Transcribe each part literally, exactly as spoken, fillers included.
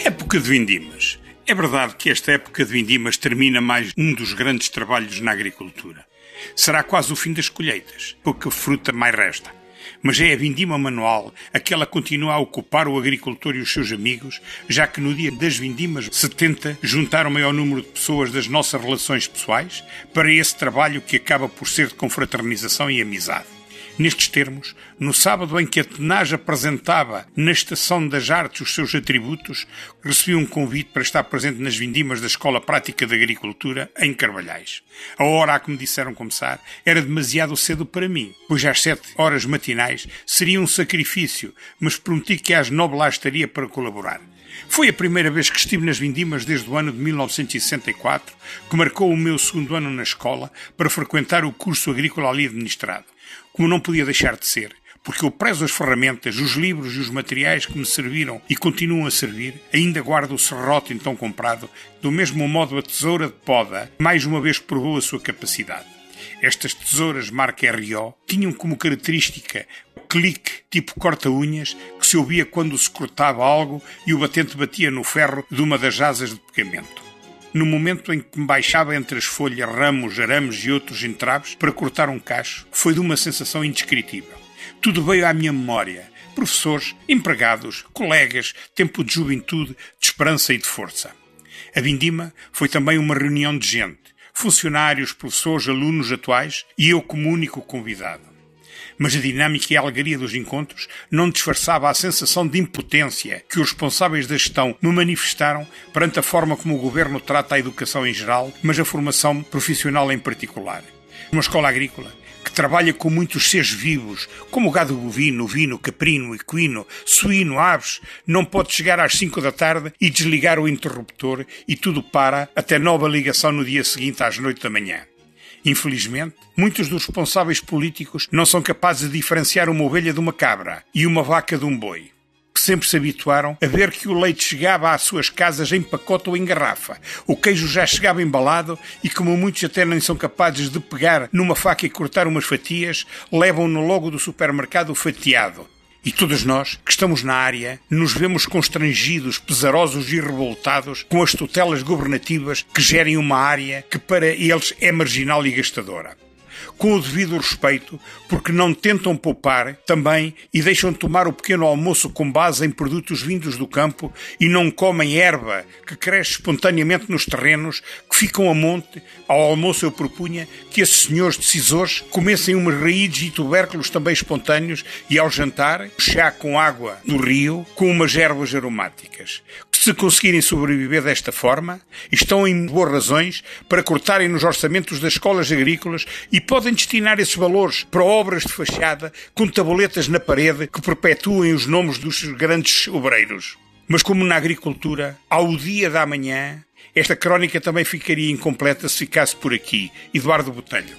Época de vindimas. É verdade que esta época de vindimas termina mais um dos grandes trabalhos na agricultura. Será quase o fim das colheitas, pouca fruta mais resta. Mas é a vindima manual, aquela que continua a ocupar o agricultor e os seus amigos, já que no dia das vindimas se tenta juntar o maior número de pessoas das nossas relações pessoais para esse trabalho que acaba por ser de confraternização e amizade. Nestes termos, no sábado em que a Tenaz apresentava na Estação das Artes os seus atributos, recebi um convite para estar presente nas vindimas da Escola Prática de Agricultura em Carvalhais. A hora a que me disseram começar era demasiado cedo para mim, pois às sete horas matinais seria um sacrifício, mas prometi que às nove lá estaria para colaborar. Foi a primeira vez que estive nas vindimas desde o ano de mil novecentos e sessenta e quatro, que marcou o meu segundo ano na escola para frequentar o curso agrícola ali administrado. Como não podia deixar de ser, porque eu prezo as ferramentas, os livros e os materiais que me serviram e continuam a servir, ainda guardo o serrote então comprado, do mesmo modo a tesoura de poda, mais uma vez provou a sua capacidade. Estas tesouras marca R O tinham como característica o clique tipo corta-unhas que se ouvia quando se cortava algo e o batente batia no ferro de uma das asas de pegamento. No momento em que me baixava entre as folhas, ramos, arames e outros entraves para cortar um cacho, foi de uma sensação indescritível. Tudo veio à minha memória. Professores, empregados, colegas, tempo de juventude, de esperança e de força. A vindima foi também uma reunião de gente, funcionários, professores, alunos atuais e eu como único convidado. Mas a dinâmica e a alegria dos encontros não disfarçava a sensação de impotência que os responsáveis da gestão me manifestaram perante a forma como o governo trata a educação em geral, mas a formação profissional em particular. Uma escola agrícola que trabalha com muitos seres vivos, como o gado bovino, ovino, caprino, equino, suíno, aves, não pode chegar às cinco da tarde e desligar o interruptor e tudo para até nova ligação no dia seguinte às oito da manhã. Infelizmente, muitos dos responsáveis políticos não são capazes de diferenciar uma ovelha de uma cabra e uma vaca de um boi, que sempre se habituaram a ver que o leite chegava às suas casas em pacote ou em garrafa, o queijo já chegava embalado e, como muitos até nem são capazes de pegar numa faca e cortar umas fatias, levam-no logo do supermercado fatiado. E todos nós, que estamos na área, nos vemos constrangidos, pesarosos e revoltados com as tutelas governativas que gerem uma área que para eles é marginal e gastadora. Com o devido respeito, porque não tentam poupar também e deixam de tomar o pequeno almoço com base em produtos vindos do campo e não comem erva que cresce espontaneamente nos terrenos que ficam a monte. Ao almoço eu propunha que esses senhores decisores comessem umas raízes e tubérculos também espontâneos e ao jantar, chá com água do rio com umas ervas aromáticas. Se conseguirem sobreviver desta forma, estão em boas razões para cortarem nos orçamentos das escolas agrícolas e podem destinar esses valores para obras de fachada com tabuletas na parede que perpetuem os nomes dos grandes obreiros. Mas como na agricultura, ao dia da manhã, esta crónica também ficaria incompleta se ficasse por aqui. Eduardo Botelho.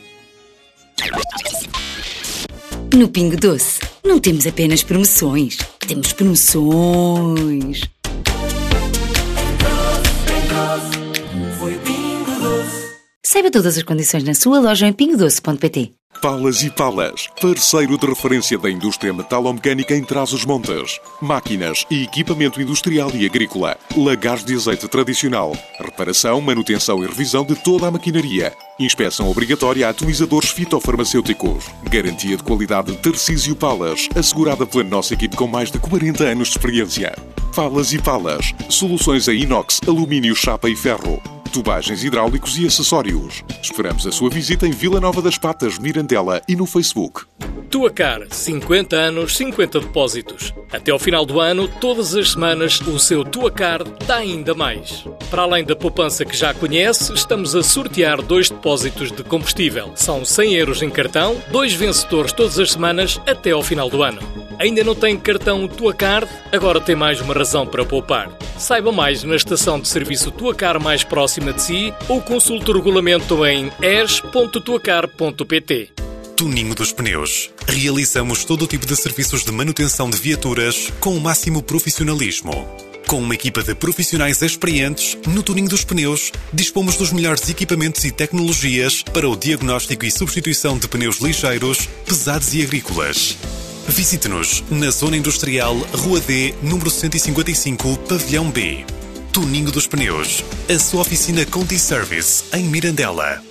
No Pingo Doce, não temos apenas promoções, temos promoções. Saiba todas as condições na sua loja em pingo doce ponto pt. Palas e Palas, parceiro de referência da indústria metalomecânica em Trás-os-Montes. Máquinas e equipamento industrial e agrícola. Lagares de azeite tradicional. Reparação, manutenção e revisão de toda a maquinaria. Inspeção obrigatória a atomizadores fitofarmacêuticos. Garantia de qualidade Tarcísio Palas, assegurada pela nossa equipe com mais de quarenta anos de experiência. Palas e Palas, soluções a inox, alumínio, chapa e ferro. Tubagens hidráulicos e acessórios. Esperamos a sua visita em Vila Nova das Patas, Mirandela e no Facebook. Tuacar, cinquenta anos, cinquenta depósitos. Até ao final do ano, todas as semanas, o seu Tuacar dá ainda mais. Para além da poupança que já conhece, estamos a sortear dois depósitos de combustível. São cem euros em cartão, dois vencedores todas as semanas até ao final do ano. Ainda não tem cartão Tuacar? Agora tem mais uma razão para poupar. Saiba mais na estação de serviço Tuacar mais próxima de si ou consulte o regulamento em e s ponto tuacar ponto pt. Tuninho dos Pneus. Realizamos todo o tipo de serviços de manutenção de viaturas com o máximo profissionalismo. Com uma equipa de profissionais experientes, no Tuninho dos Pneus, dispomos dos melhores equipamentos e tecnologias para o diagnóstico e substituição de pneus ligeiros, pesados e agrícolas. Visite-nos na Zona Industrial, Rua D, número cento e cinquenta e cinco, Pavilhão B. Tuninho dos Pneus, a sua oficina Conti Service em Mirandela.